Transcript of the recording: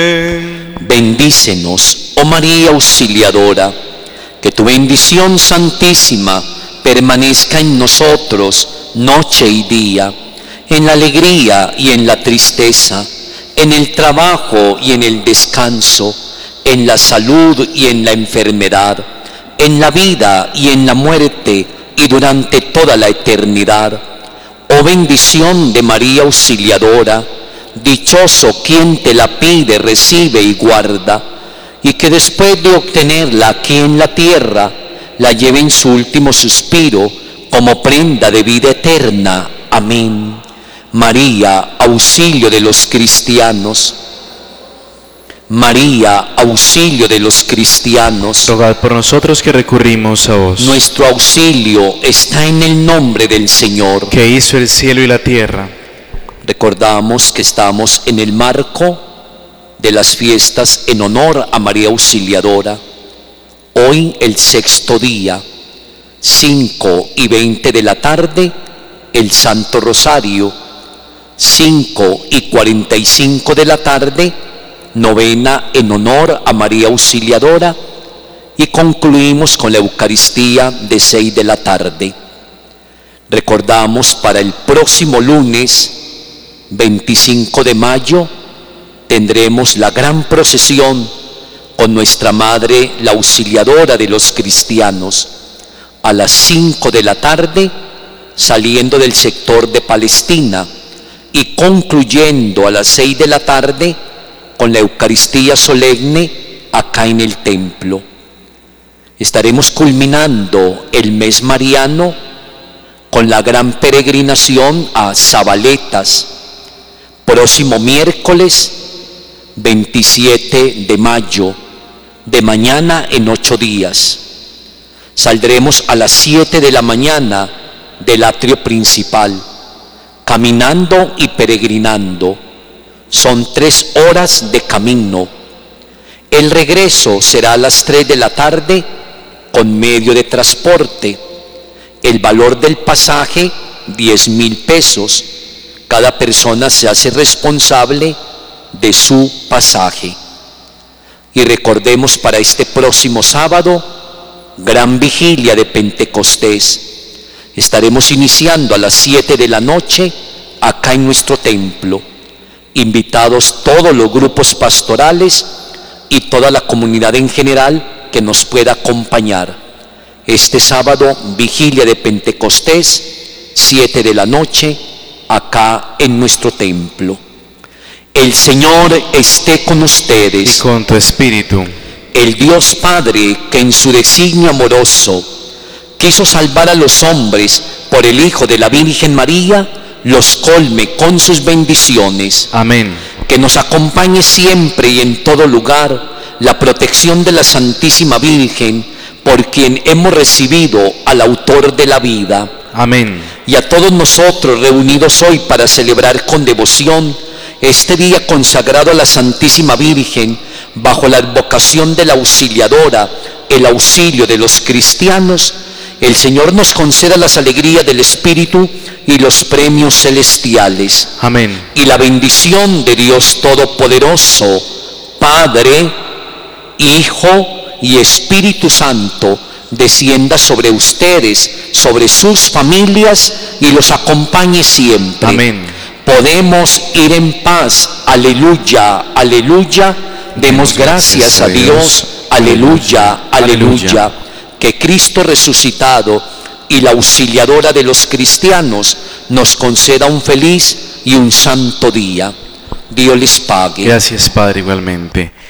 Bendícenos, oh María Auxiliadora, que tu bendición santísima permanezca en nosotros noche y día, en la alegría y en la tristeza, en el trabajo y en el descanso, en la salud y en la enfermedad, en la vida y en la muerte y durante toda la eternidad. Oh bendición de María Auxiliadora, dichoso quien te la pide, recibe y guarda, y que después de obtenerla aquí en la tierra, la lleve en su último suspiro como prenda de vida eterna. Amén. María, auxilio de los cristianos. María, auxilio de los cristianos. Rogad por nosotros que recurrimos a vos. Nuestro auxilio está en el nombre del Señor, que hizo el cielo y la tierra. Recordamos que estamos en el marco de las fiestas en honor a María Auxiliadora. Hoy el sexto día, 5:20 de la tarde, el Santo Rosario. 5:45 de la tarde, novena en honor a María Auxiliadora, y concluimos con la Eucaristía de 6 de la tarde. Recordamos para el próximo lunes, 25 de mayo, tendremos la gran procesión con nuestra Madre, la Auxiliadora de los cristianos, a las 5 de la tarde, saliendo del sector de Palestina y concluyendo a las 6 de la tarde con la Eucaristía solemne acá en el templo. Estaremos culminando el mes mariano con la gran peregrinación a Zabaletas, próximo miércoles 27 de mayo, de mañana en 8 días. Saldremos a las 7 de la mañana del atrio principal, caminando y peregrinando. Son 3 horas de camino. El regreso será a las 3 de la tarde con medio de transporte. El valor del pasaje, 10,000 pesos. Cada persona se hace responsable de su pasaje. Y recordemos para este próximo sábado, gran vigilia de Pentecostés. Estaremos iniciando a las 7 de la noche acá en nuestro templo. Invitados todos los grupos pastorales y toda la comunidad en general que nos pueda acompañar. Este sábado, vigilia de Pentecostés, 7 de la noche, acá en nuestro templo. El Señor esté con ustedes. Y con tu espíritu. El Dios Padre, que en su designio amoroso quiso salvar a los hombres por el Hijo de la Virgen María, los colme con sus bendiciones. Amén. Que nos acompañe siempre y en todo lugar la protección de la Santísima Virgen, por quien hemos recibido al autor de la vida. Amén. Y a todos nosotros reunidos hoy para celebrar con devoción este día consagrado a la Santísima Virgen, bajo la advocación de la Auxiliadora, el auxilio de los cristianos, el Señor nos conceda las alegrías del Espíritu y los premios celestiales. Amén. Y la bendición de Dios Todopoderoso, Padre, Hijo y Espíritu Santo, descienda sobre ustedes, sobre sus familias y los acompañe siempre. Amén. Podemos ir en paz. Aleluya, aleluya. Demos gracias a Dios. Aleluya, aleluya. Que Cristo resucitado y la Auxiliadora de los cristianos nos conceda un feliz y un santo día. Dios les pague. Gracias, Padre, igualmente.